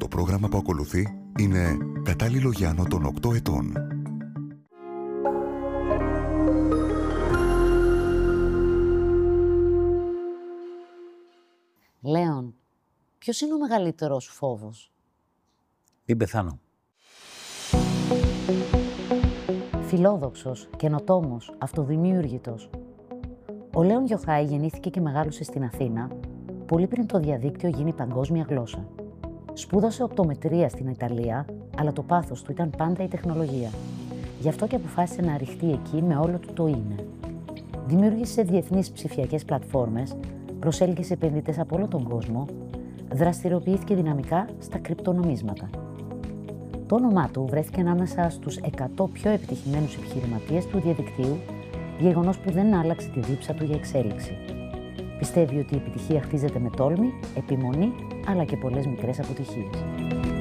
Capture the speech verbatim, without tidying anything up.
Το πρόγραμμα που ακολουθεί είναι κατάλληλο για άνω των οκτώ ετών. Λέων, ποιος είναι ο μεγαλύτερος σου φόβος? Μην πεθάνω. Φιλόδοξος, καινοτόμος, αυτοδημιούργητος. Ο Λέων Γιοχάη γεννήθηκε και μεγάλωσε στην Αθήνα, πολύ πριν το διαδίκτυο γίνει παγκόσμια γλώσσα. Σπούδασε οπτομετρία στην Ιταλία, αλλά το πάθος του ήταν πάντα η τεχνολογία. Γι' αυτό και αποφάσισε να ρηχτεί εκεί με όλο του το είναι. Δημιούργησε διεθνείς ψηφιακές πλατφόρμες, προσέλκυσε επενδυτές από όλο τον κόσμο, δραστηριοποιήθηκε δυναμικά στα κρυπτονομίσματα. Το όνομά του βρέθηκε ανάμεσα στους εκατό πιο επιτυχημένους επιχειρηματίες του διαδικτύου, γεγονός που δεν άλλαξε τη δίψα του για εξέλιξη. Πιστεύει ότι η επιτυχία χτίζεται με τόλμη, επιμονή, αλλά και πολλές μικρές αποτυχίες.